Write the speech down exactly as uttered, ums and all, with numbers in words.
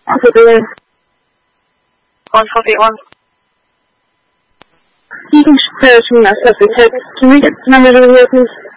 What's it doing? one four eight one. You can search me myself. Can we get the number over here, please?